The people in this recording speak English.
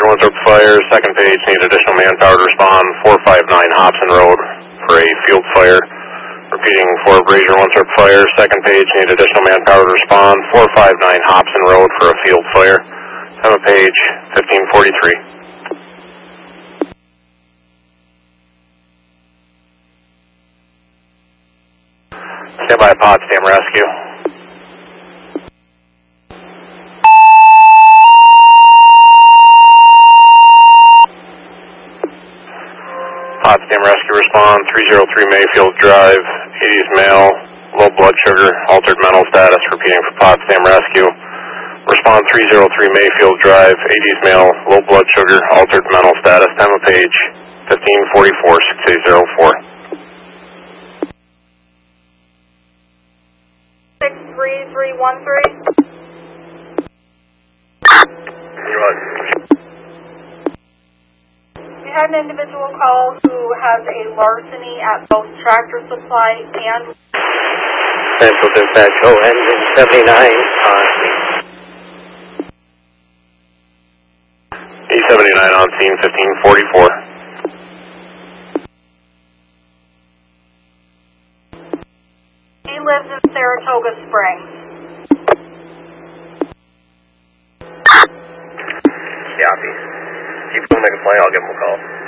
once up fire. Second page, need additional manpower to respond. 459 Hobson Road for a field fire. Repeating, Fort Brazier once up fire. Second page, need additional manpower to respond. 459 Hobson Road for a field fire. Time of page 1543. Stand by Potsdam Rescue. Potsdam Rescue respond, 303 Mayfield Drive, 80s male, low blood sugar, altered mental status. Repeating for Potsdam Rescue. Respond 303 Mayfield Drive, 80s male, low blood sugar, altered mental status. Time of page 1544, 6804. 63313. We had an individual call who has a larceny at both Tractor Supply and Central Dispatch, engine 79 on E79 on scene, 1544. he lives in Saratoga Springs. Copy. Keep going, make a play, I'll give him a call.